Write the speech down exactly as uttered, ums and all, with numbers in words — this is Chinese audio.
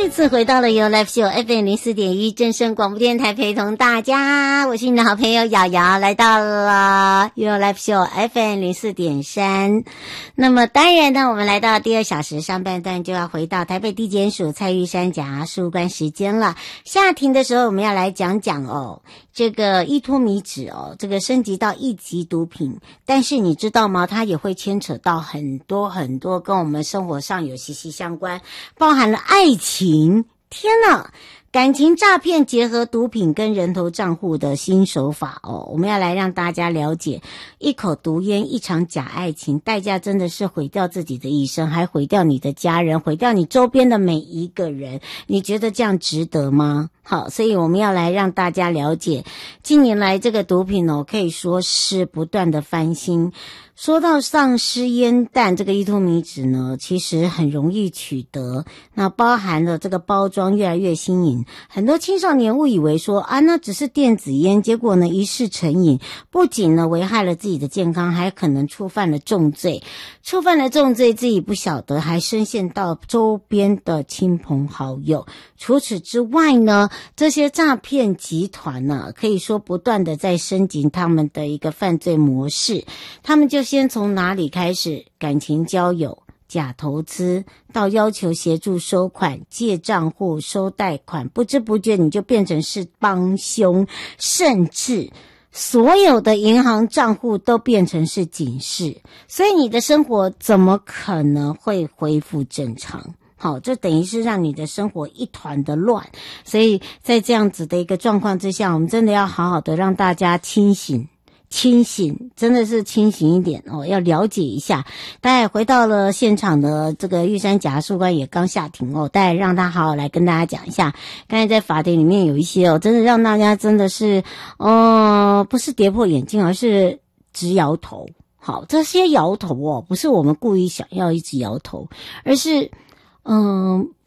再次回到了由 Live Show F M 零四点一正声广播电台陪同大家，我是你的好朋友瑶瑶，来到了由 Live Show F M 零四点三。那么当然呢，我们来到第二小时上半段就要回到台北地检署蔡玉山检察事务官时间了。下庭的时候我们要来讲讲哦，这个依托米脂哦，这个升级到一级毒品，但是你知道吗？它也会牵扯到很多很多跟我们生活上有息息相关，包含了爱情。天哪！感情诈骗结合毒品跟人头账户的新手法哦，我们要来让大家了解，一口毒烟，一场假爱情，代价真的是毁掉自己的一生，还毁掉你的家人，毁掉你周边的每一个人。你觉得这样值得吗？好，所以我们要来让大家了解，近年来这个毒品哦，可以说是不断的翻新。说到丧尸烟弹，这个依托米脂呢，其实很容易取得，那包含了这个包装越来越新颖，很多青少年误以为说啊，那只是电子烟，结果呢一试成瘾，不仅呢危害了自己的健康，还可能触犯了重罪，触犯了重罪自己不晓得，还深陷到周边的亲朋好友。除此之外呢，这些诈骗集团呢，可以说不断的在升级他们的一个犯罪模式，他们就先从哪里开始？感情交友、假投资，到要求协助收款、借账户、收贷款，不知不觉你就变成是帮凶，甚至所有的银行账户都变成是警示，所以你的生活怎么可能会恢复正常？好，这等于是让你的生活一团的乱，所以在这样子的一个状况之下，我们真的要好好的让大家清醒。清醒，真的是清醒一点哦，要了解一下。大家回到了现场的这个玉山检察事务官也刚下庭哦，大家让他好好来跟大家讲一下。刚才在法庭里面有一些哦，真的让大家真的是，呃，不是跌破眼镜，而是直摇头。好，这些摇头哦，不是我们故意想要一直摇头，而是。嗯，